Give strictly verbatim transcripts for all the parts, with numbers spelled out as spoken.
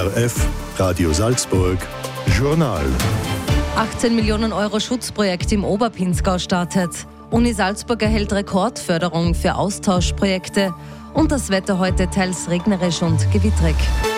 R F, Radio Salzburg, Journal. achtzehn Millionen Euro Schutzprojekt im Oberpinzgau startet. Uni Salzburg erhält Rekordförderung für Austauschprojekte. Und das Wetter heute teils regnerisch und gewitterig.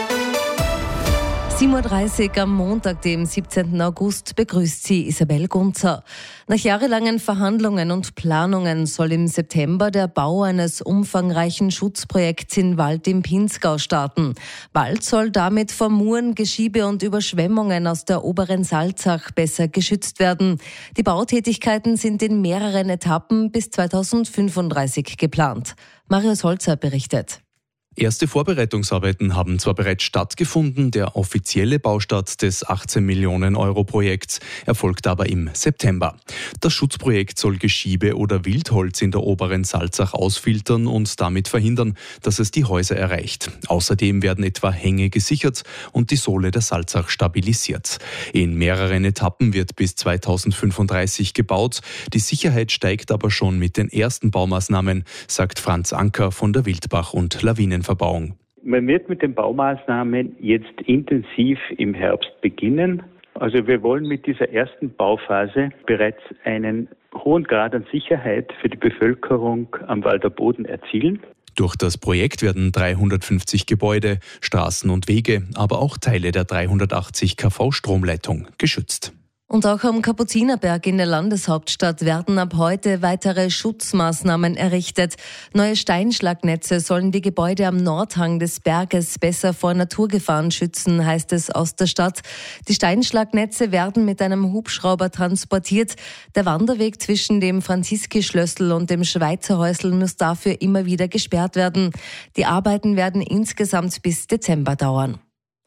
sieben Uhr dreißig am Montag, dem siebzehnten August, begrüßt sie Isabel Gunzer. Nach jahrelangen Verhandlungen und Planungen soll im September der Bau eines umfangreichen Schutzprojekts in Wald im Pinzgau starten. Wald soll damit vor Muren, Geschiebe und Überschwemmungen aus der oberen Salzach besser geschützt werden. Die Bautätigkeiten sind in mehreren Etappen bis zweitausendfünfunddreißig geplant. Marius Holzer berichtet. Erste Vorbereitungsarbeiten haben zwar bereits stattgefunden, der offizielle Baustart des achtzehn Millionen Euro Projekts erfolgt aber im September. Das Schutzprojekt soll Geschiebe oder Wildholz in der oberen Salzach ausfiltern und damit verhindern, dass es die Häuser erreicht. Außerdem werden etwa Hänge gesichert und die Sohle der Salzach stabilisiert. In mehreren Etappen wird bis zweitausendfünfunddreißig gebaut. Die Sicherheit steigt aber schon mit den ersten Baumaßnahmen, sagt Franz Anker von der Wildbach- und Lawinenverbauung. Man wird mit den Baumaßnahmen jetzt intensiv im Herbst beginnen. Also wir wollen mit dieser ersten Bauphase bereits einen hohen Grad an Sicherheit für die Bevölkerung am Walder Boden erzielen. Durch das Projekt werden dreihundertfünfzig Gebäude, Straßen und Wege, aber auch Teile der dreihundertachtzig Kilovolt Stromleitung geschützt. Und auch am Kapuzinerberg in der Landeshauptstadt werden ab heute weitere Schutzmaßnahmen errichtet. Neue Steinschlagnetze sollen die Gebäude am Nordhang des Berges besser vor Naturgefahren schützen, heißt es aus der Stadt. Die Steinschlagnetze werden mit einem Hubschrauber transportiert. Der Wanderweg zwischen dem Franziski-Schlössl und dem Schweizerhäusl muss dafür immer wieder gesperrt werden. Die Arbeiten werden insgesamt bis Dezember dauern.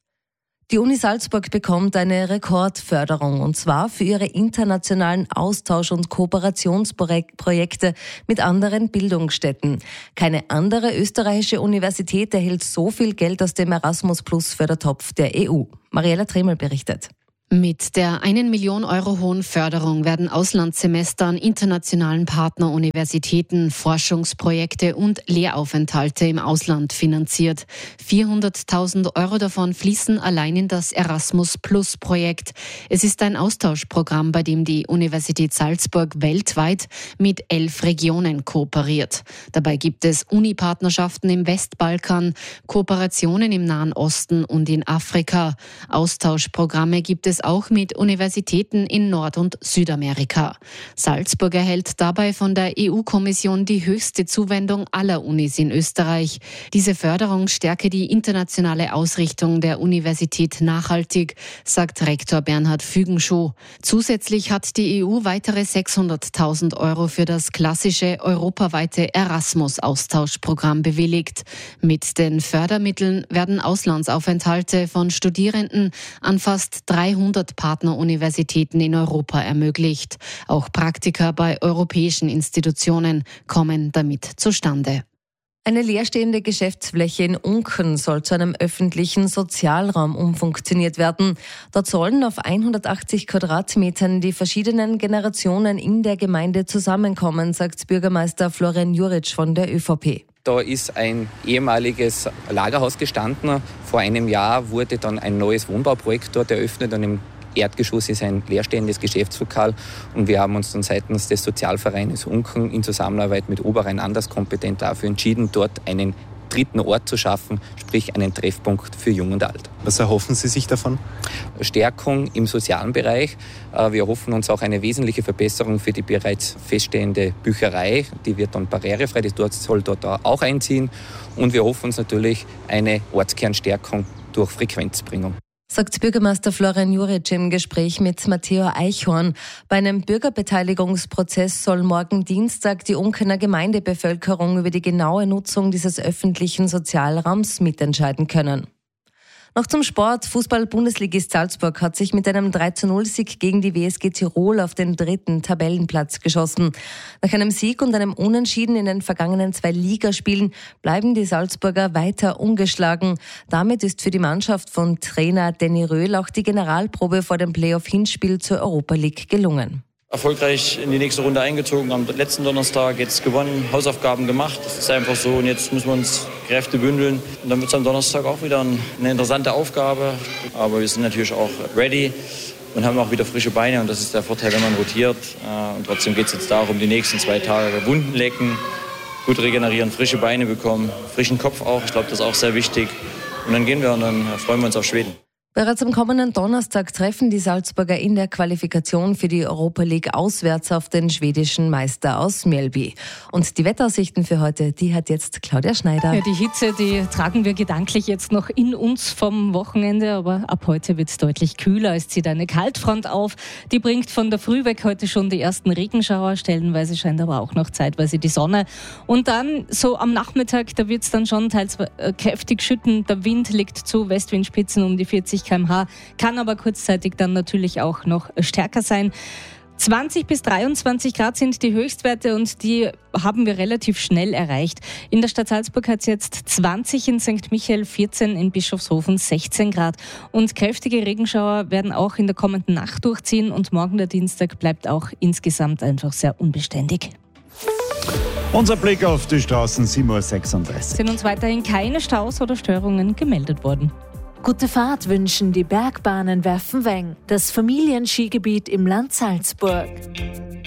Die Uni Salzburg bekommt eine Rekordförderung, und zwar für ihre internationalen Austausch- und Kooperationsprojekte mit anderen Bildungsstätten. Keine andere österreichische Universität erhält so viel Geld aus dem Erasmus-Plus-Fördertopf der E U. Mariella Tremel berichtet. Mit der eine Million Euro hohen Förderung werden Auslandssemester an internationalen Partneruniversitäten, Forschungsprojekte und Lehraufenthalte im Ausland finanziert. vierhunderttausend Euro davon fließen allein in das Erasmus-Plus-Projekt. Es ist ein Austauschprogramm, bei dem die Universität Salzburg weltweit mit elf Regionen kooperiert. Dabei gibt es Unipartnerschaften im Westbalkan, Kooperationen im Nahen Osten und in Afrika. Austauschprogramme gibt es auch mit Universitäten in Nord- und Südamerika. Salzburg erhält dabei von der E U-Kommission die höchste Zuwendung aller Unis in Österreich. Diese Förderung stärke die internationale Ausrichtung der Universität nachhaltig, sagt Rektor Bernhard Fügenschuh. Zusätzlich hat die E U weitere sechshunderttausend Euro für das klassische europaweite Erasmus-Austauschprogramm bewilligt. Mit den Fördermitteln werden Auslandsaufenthalte von Studierenden an fast dreihundert Partneruniversitäten in Europa ermöglicht. Auch Praktika bei europäischen Institutionen kommen damit zustande. Eine leerstehende Geschäftsfläche in Unken soll zu einem öffentlichen Sozialraum umfunktioniert werden. Dort sollen auf hundertachtzig Quadratmetern die verschiedenen Generationen in der Gemeinde zusammenkommen, sagt Bürgermeister Florian Juric von der ÖVP. Da ist ein ehemaliges Lagerhaus gestanden. Vor einem Jahr wurde dann ein neues Wohnbauprojekt dort eröffnet und im Erdgeschoss ist ein leerstehendes Geschäftslokal. Und wir haben uns dann seitens des Sozialvereins Unken in Zusammenarbeit mit Oberrhein Landeskompetent dafür entschieden, dort einen dritten Ort zu schaffen, sprich einen Treffpunkt für Jung und Alt. Was erhoffen Sie sich davon? Stärkung im sozialen Bereich. Wir erhoffen uns auch eine wesentliche Verbesserung für die bereits feststehende Bücherei. Die wird dann barrierefrei, die soll dort auch einziehen. Und wir erhoffen uns natürlich eine Ortskernstärkung durch Frequenzbringung. Sagt Bürgermeister Florian Juric im Gespräch mit Matteo Eichhorn. Bei einem Bürgerbeteiligungsprozess soll morgen Dienstag die Unkener Gemeindebevölkerung über die genaue Nutzung dieses öffentlichen Sozialraums mitentscheiden können. Noch zum Sport. Fußball-Bundesligist Salzburg hat sich mit einem drei zu null Sieg gegen die W S G Tirol auf den dritten Tabellenplatz geschossen. Nach einem Sieg und einem Unentschieden in den vergangenen zwei Ligaspielen bleiben die Salzburger weiter ungeschlagen. Damit ist für die Mannschaft von Trainer Danny Röhl auch die Generalprobe vor dem Playoff-Hinspiel zur Europa League gelungen. Erfolgreich in die nächste Runde eingezogen, am letzten Donnerstag jetzt gewonnen, Hausaufgaben gemacht. Das ist einfach so und jetzt müssen wir uns Kräfte bündeln. Und dann wird es am Donnerstag auch wieder eine interessante Aufgabe. Aber wir sind natürlich auch ready und haben auch wieder frische Beine und das ist der Vorteil, wenn man rotiert. Und trotzdem geht es jetzt darum, die nächsten zwei Tage Wunden lecken, gut regenerieren, frische Beine bekommen, frischen Kopf auch. Ich glaube, das ist auch sehr wichtig. Und dann gehen wir und dann freuen wir uns auf Schweden. Bereits am kommenden Donnerstag treffen die Salzburger in der Qualifikation für die Europa League auswärts auf den schwedischen Meister aus Mjällby. Und die Wetteraussichten für heute, die hat jetzt Claudia Schneider. Ja, die Hitze, die tragen wir gedanklich jetzt noch in uns vom Wochenende, aber ab heute wird es deutlich kühler. Es zieht eine Kaltfront auf, die bringt von der Früh weg heute schon die ersten Regenschauer, stellenweise scheint aber auch noch zeitweise die Sonne. Und dann so am Nachmittag, da wird es dann schon teils äh, kräftig schütten, der Wind liegt zu Westwindspitzen um die vierzig Kilometer pro Stunde, kann aber kurzzeitig dann natürlich auch noch stärker sein. zwanzig bis dreiundzwanzig Grad sind die Höchstwerte und die haben wir relativ schnell erreicht. In der Stadt Salzburg hat es jetzt zwanzig, in Sankt Michael vierzehn, in Bischofshofen sechzehn Grad. Und kräftige Regenschauer werden auch in der kommenden Nacht durchziehen und morgen der Dienstag bleibt auch insgesamt einfach sehr unbeständig. Unser Blick auf die Straßen, sieben Uhr sechsunddreißig. Sind uns weiterhin keine Staus oder Störungen gemeldet worden. Gute Fahrt wünschen die Bergbahnen Werfenweng, das Familienskigebiet im Land Salzburg.